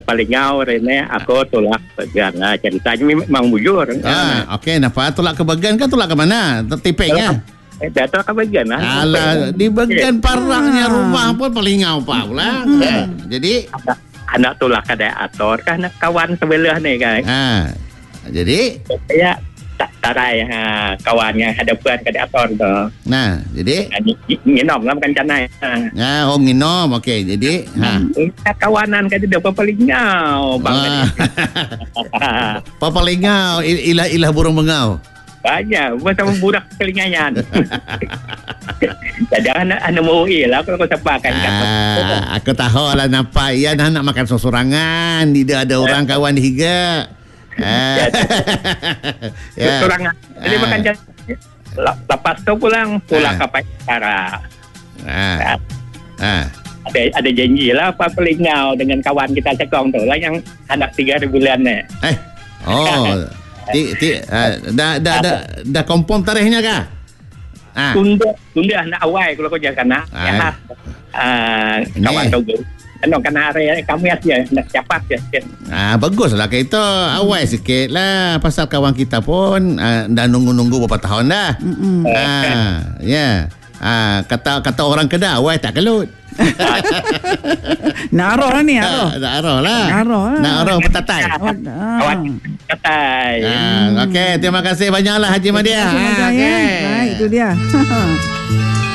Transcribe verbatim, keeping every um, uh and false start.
paling ngau rene aku tolak bagan lah ceritanya memang bujur. Ah, okey, napa tolak ke bagan kan tolak ke mana? Tipiknya. Eh, dah tolak ke bagan lah. Alah, di bagan parahnya rumah pun paling ngau pa pula. Jadi anak, anak tolak ada ator kan kawan sebelah ni kan. ah. Jadi Saya tak tarai ha, kawan yang hadapan ke ator tu. nah, jadi Nginom lah bukan canai. Ha. ah, oh nginom. Okey, jadi ha. Eh, kawanan kan dia dapat paling ngau bang. Ah. Papa lengau, ilah-ilah burung bengau. Banyak macam budak telingayan. Jadi anak anak mau lah kalau kau sepakan kan. Ah, aku tahu lah nampak ia nak makan sosorangan. Tidak ada orang kawan higa. Ah. Ya. Sosorangan. Jadi Ah. makan jam. Lepas tu pulang pulang Ah. ke Pacara. Ah. Ah. Ada ada janji lah apa pelingau dengan kawan kita cekong tu lah yang anak tiga bulan ni. Eh. Oh. Ti ti uh, dah dah dah dah confirm tarikhnya kah? Ah. Tunda tunda anak awal kalau kau jangan nak. Ah. Ya. Ah, kawan tu. Ano kan hari kami aja nak cepat ya. Ah, baguslah kita awal sikit lah pasal kawan kita pun uh, dah nunggu-nunggu beberapa tahun dah. Mm-mm. Ah, ya. Yeah. Ah, kata kata orang Kedah awal tak kelut. Nak arah lah ni, arah. Nak arah lah. Nak arah lah. Nak arah petatai. Kawan katai. Ah, okey, terima kasih banyaklah Haji Madia. Terima kasih, Ah, Madya, ya. okey. Baik, itu dia.